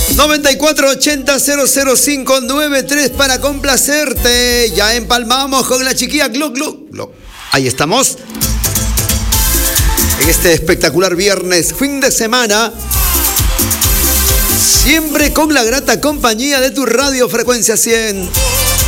94800593 para complacerte. Ya empalmamos con la chiquilla Glu Glu Glu. Ahí estamos. En este espectacular viernes, fin de semana. Siempre con la grata compañía de tu radio Frecuencia 100.